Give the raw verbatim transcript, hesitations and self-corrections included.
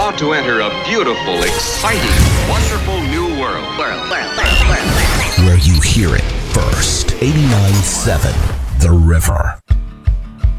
about to enter a beautiful, exciting, wonderful new world. World, world, world, world, world. Where you hear it first. eighty-nine point seven The River.